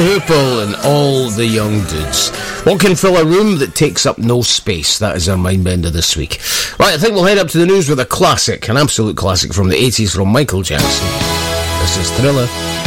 Hoople and all the young dudes. What can fill a room that takes up no space? That is our mind bender this week. Right, I think we'll head up to the news with a classic, an absolute classic from the 80s from Michael Jackson. This is Thriller.